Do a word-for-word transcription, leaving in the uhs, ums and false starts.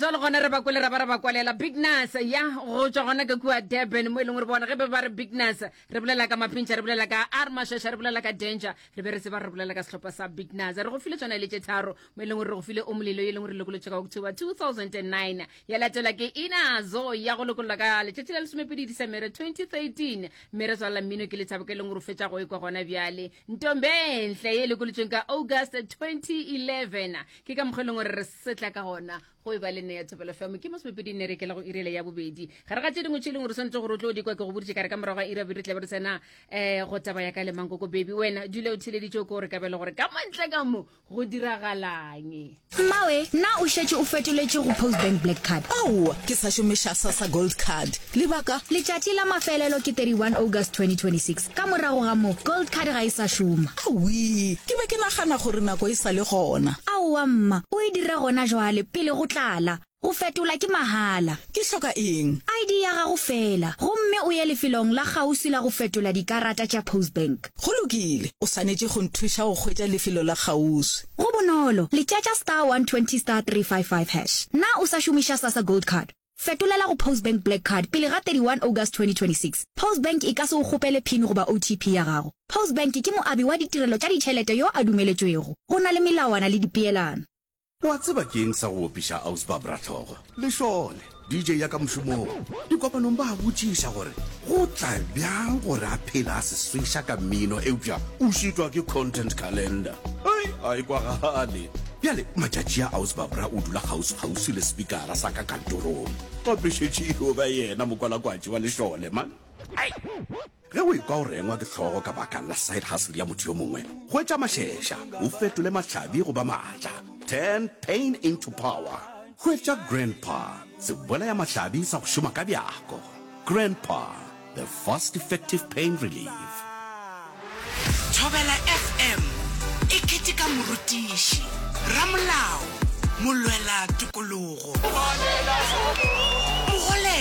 jalo gona re ba kwele ra ba ra ba kwalela Big Nas ya go tswa gona ka kwa Durban mo eleng re bona ge ba re Big Nas re bolela ka mapintsha re bolela ka Armashasha re bolela ka Danger re be re se ba re bolela ka sehlopha sa Big Nas re go file tsona le tshetharo mo eleng re go file omlilo eleng re lekolo tsheka October two thousand nine ya latela ke Inazo ya go lekolla ka le tshetsela le somepedi December twenty thirteen mere tswala mmino ke le tshabaka eleng re fetsa go ikwa gona bjale Ntombenhle ye lekolo tsheka August twenty eleven ke ka mogelo gore re setla ka gona go ba le ne ya Thobela F M ke mo somepedi ne re ke la go irela ya bobedi ga re ga tsheding o tshileng gore sentse gore tlo di kwa ke go boditse ka re ka morago ga ira be re tle ba re tsena eh go taba ya ka le mangoko baby wena dule o tsheleditse go re ka bela gore ka mantle ka mo go diragalang Mawe na o shetse o fetoletse go Postbank Black Card au ke sa shumisha sasa Gold Card libaka letšatši la mafelelo ke thirty-one August twenty twenty-six ka morago ga mo Gold Card ga isa shuma awi ke be ke nagana gore nako e sa le gona aowa mma o e dira gona jwale pele go tlala go fetola ke mahala ke hloka eng I D ya gago fela gomme o ye lefelong la gausi la go fetola dikarata tša Postbank go lokile o sanetse go nthuša go hwetša lefelo la gausi go bonolo le tšatša star one twenty star three five five hash na o sa šomiša sasa Gold Card fetolela go Postbank Black Card pele ga thirty-one August twenty twenty-six Postbank e ka se go gopele pin goba O T P ya gago Postbank ke moabi wa ditirelo tša ditšhelete yo a dumeletswego go na le melawana le dipeelano wa tseba ke eng sa go opiša Ausba Bratlogo le shole D J ya ka mošomong di kopanong ba botšiša gore go tla bjang gore a phela a se swiša ka mmino eupša o šitwa ke content calendar ai a e kwa gale bjale matšatši a Ausba Bra o dula gausi le speakera sa ka kantorong go appreciate ba yena mokwalakwatši wa lešole man ai ge o ikwa o rengwa ke tlhogo ka baka la side hustle ya motho yo mongwe go etša mašeša o fetole mahlabi go ba maatla turn pain into power hwetša Grandpa se bolaya mahlabi sa go šoma ka bjako Grandpa the fast effective pain relief Thobela F M e ketika morutiši ramolao molwela tikologo